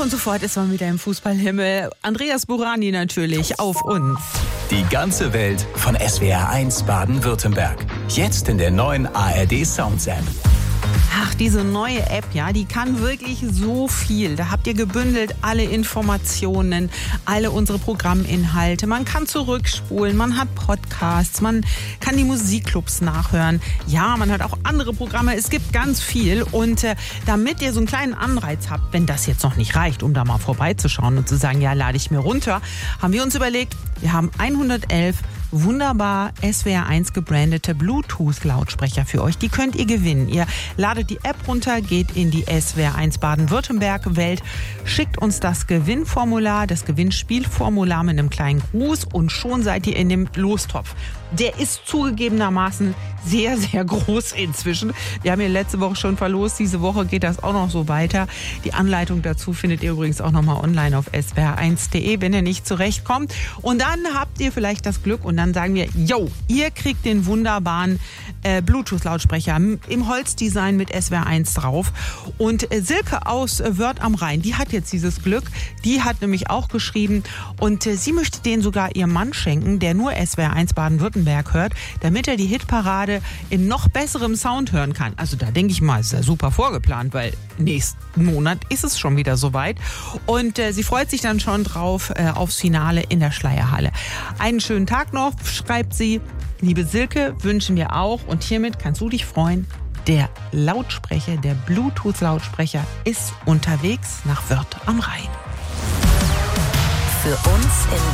und sofort ist man wieder im Fußballhimmel. Andreas Burani natürlich auf uns. Die ganze Welt von SWR1 Baden-Württemberg. Jetzt in der neuen ARD Sounds App. Ach, diese neue App, ja, die kann wirklich so viel. Da habt ihr gebündelt alle Informationen, alle unsere Programminhalte. Man kann zurückspulen, man hat Podcasts, man kann die Musikclubs nachhören. Ja, man hat auch andere Programme. Es gibt ganz viel. Und damit ihr so einen kleinen Anreiz habt, wenn das jetzt noch nicht reicht, um da mal vorbeizuschauen und zu sagen, ja, lade ich mir runter, haben wir uns überlegt, wir haben 111 wunderbar SWR1 gebrandete Bluetooth-Lautsprecher für euch. Die könnt ihr gewinnen. Ihr ladet die App runter, geht in die SWR1 Baden-Württemberg-Welt, schickt uns das Gewinnformular, das Gewinnspielformular mit einem kleinen Gruß und schon seid ihr in dem Lostopf. Der ist zugegebenermaßen sehr, sehr groß inzwischen. Wir haben ihn letzte Woche schon verlost. Diese Woche geht das auch noch so weiter. Die Anleitung dazu findet ihr übrigens auch nochmal online auf swr1.de, wenn ihr nicht zurechtkommt. Und dann habt ihr vielleicht das Glück und dann sagen wir, yo, ihr kriegt den wunderbaren Bluetooth-Lautsprecher im Holzdesign mit SWR1 drauf. Und Silke aus Wörth am Rhein, die hat jetzt dieses Glück. Die hat nämlich auch geschrieben und sie möchte den sogar ihrem Mann schenken, der nur SWR1 Baden-Württemberg hört, damit er die Hitparade in noch besserem Sound hören kann. Also da denke ich mal, ist ja super vorgeplant, weil nächsten Monat ist es schon wieder soweit. Und sie freut sich dann schon drauf aufs Finale in der Schleierhalle. Einen schönen Tag noch, schreibt sie. Liebe Silke, wünschen wir auch. Und hiermit kannst du dich freuen. Der Lautsprecher, der Bluetooth-Lautsprecher ist unterwegs nach Wörth am Rhein. Für uns in